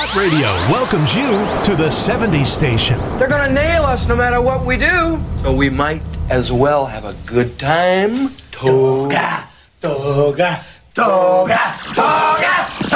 Hit Radio welcomes you to the 70s station. They're gonna nail us no matter what we do. So we might as well have a good time. Toga, toga, toga, toga.